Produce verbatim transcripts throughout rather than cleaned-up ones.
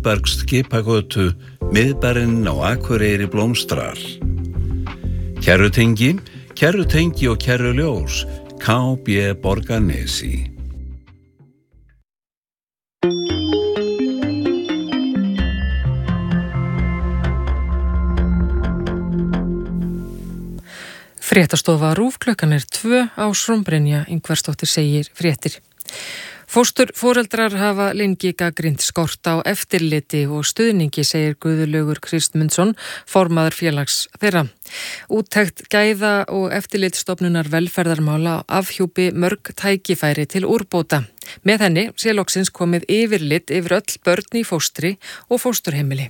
Þórbergs skipagötu, miðbærinn á Akureyri blómstrar. Kerrutengi, kerrutengi og kerruljós, K B Borgarnesi. Fréttastofa RÚV, klukkan er tvö á Srumbrynja, Ingvarsdóttir segir fréttir. Fósturforeldrar hafa lengi gagnrýnt skort á eftirliti og stuðningi, segir Guðlaugur Kristmundsson, formaður félags þeirra. Úttekt Gæða- og eftirlitsstofnunar velferðarmála afhjúpi mörg tækifæri til úrbóta. Með henni sé loksins komið yfirlit yfir öll börn í fóstri og fósturheimili.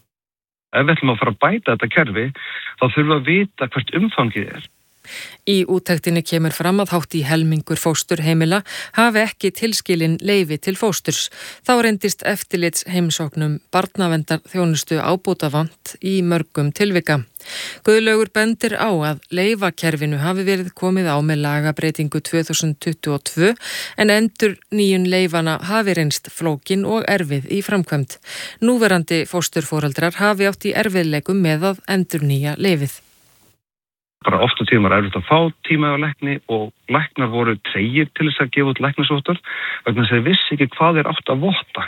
Ef við ætlum að fara að bæta þetta kerfi, þá þurfum við að vita hvert umfangið er. Í úttektinni kemur fram að hátt í helmingur fósturheimila hafi ekki tilskilin leyfi til fósturs. Þá reyndist eftirlits heimsóknum barnaverndar þjónustu ábótavant í mörgum tilvika. Guðlaugur bendir á að leyfakerfinu hafi verið komið á með lagabreitingu tvö þúsund tuttugu og tvö en endur nýjun leyfana hafi reynst flókin og erfið í framkvæmd. Núverandi fósturforeldrar hafi átt í erfiðleikum með að endur nýja leyfið. Bara ofta tíma var erfitt að fá tíma á lækni og læknar voru tregir til þess að gefa út læknasvottorð vegna þess að þeir vissi ekki hvað þeir átt að votta.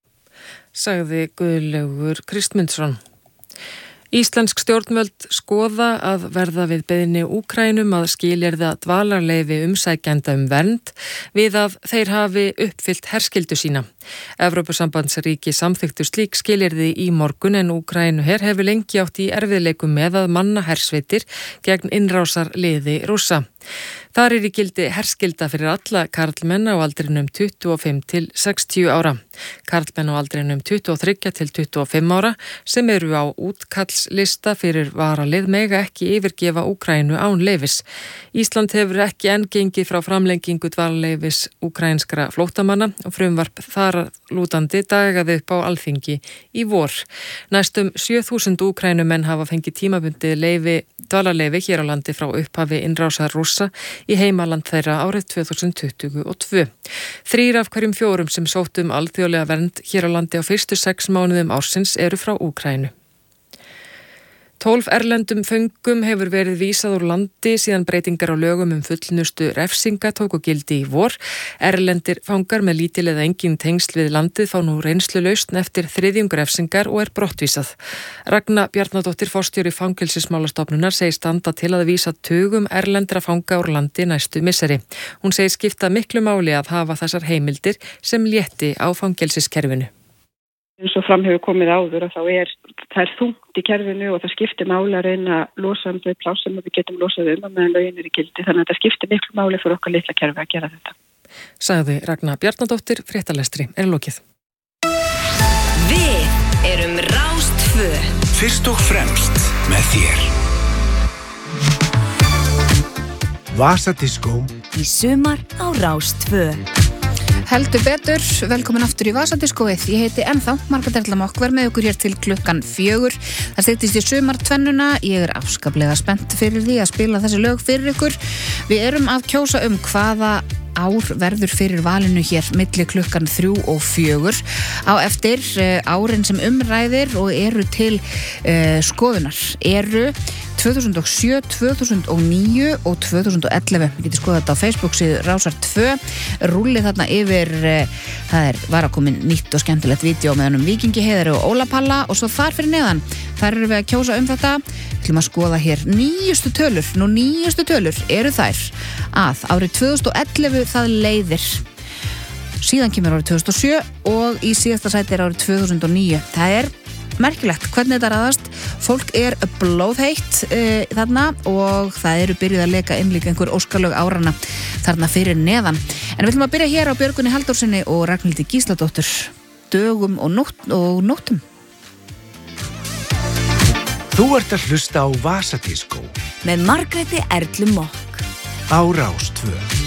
Sagði Guðlaugur Kristmundsson. Íslensk stjórnvöld skoða að verða við beiðni Úkrænum að skilyrða dvalarleyfi umsækjenda um vernd við að þeir hafi uppfyllt herskyldu sína. Evrópusambandsríki samþykktu slík skilyrði í morgun en Úkrænuher hefur lengi átt í erfiðleikum með að manna hersveitir gegn innrásarliði Rússa. Þar er í gildi herskylda fyrir alla karlmenn á aldrinum tuttugu og fimm til sextíu ára. Karlmenn á aldrinum tuttugu og þrjú til tuttugu og fimm ára sem eru á útkallslista fyrir varalið mega ekki yfirgefa Úkrænu án leyfis. Ísland hefur ekki enn gengið frá framlengingu dvalarleyfis úkrænskra flóttamanna og frumvarp þar lútandi dagaði upp á Alþingi í vor. Næstum sjö þúsund Úkrænumenn hafa fengið tímabundið leyfi, dvalarleyfi hér á landi frá upphafi innrásar Rússa í heimaland þeirra árið tvö þúsund tuttugu og tvö. Þrír af hverjum fjórum sem sóttu um alþjóðlega vernd hér á landi á fyrstu sex mánuðum ársins eru frá Úkrænu. Tólf erlendum föngum hefur verið vísað úr landi síðan breytingar á lögum um fullnustu refsinga tóku gildi í vor. Erlendir fangar með lítil eða engin tengsl við landið fá nú reynslulausn eftir þriðjung refsingar og er brottvísað. Ragna Bjarnadóttir, forstjóri Fangelsismálastofnunar, segir standa til að vísa tugum erlendra fanga úr landi næstu misseri. Hún segir skipta miklu máli að hafa þessar heimildir sem létti á fangelsiskerfinu. Eins og fram hefur komið áður að þá er það er þungt í kerfinu og það skiptir máli að reyna að losa um þau pláss sem við getum losað um og meðan lögin er í gildi. Þannig að það skiptir miklu máli fyrir okkar litla kerfi að gera þetta. Sagði Ragna Bjarnadóttir, fréttalestri er lokið. Við erum Rás tvö. Fyrst og fremst með þér. Vasadiskó í sumar á Rás tvö. Heldur betur, velkomin aftur í Vasadiskóið. Ég heiti ennþá Margrét Erla Mokk, verð með ykkur hér til klukkan fjögur. Það styttist í sumartvennuna, ég er afskaplega spennt fyrir því að spila þessi lög fyrir ykkur. Við erum að kjósa um hvaða ár verður fyrir valinu hér milli klukkan þrjú og fjögur. Á eftir árin sem umræðir og eru til uh, skoðunar eru tvö þúsund og sjö, tvö þúsund og níu og tvö þúsund og ellefu. Við getum skoðað þetta á Facebook síðu Rásar tvö. Rúllið þarna yfir, það er, var að komin nýtt og skemmtilegt vídeo með hennum Víkingi Heiðari og Óla Palla og svo þar fyrir neðan. Þar eru við að kjósa um þetta. Við ætlum að skoða hér nýjustu tölur. Nú nýjustu tölur eru þær að árið tvö þúsund og ellefu það leiðir. Síðan kemur árið tvö þúsund og sjö og í síðasta sæti er árið tvö þúsund og níu. Það er merkilegt hvernig þetta raðast. Fólk er blóðheitt e, þarna og það eru byrjuð að leka inn líka einhver óskalög árana þarna fyrir neðan. En við ætlum að byrja hér á Björgunni Halldórsinni og Ragnhildi Gísladóttur. Dögum og, nótt, og nóttum. Þú ert að hlusta á Vasadiskó með Margréti Erlu Mokk á Rás tvö.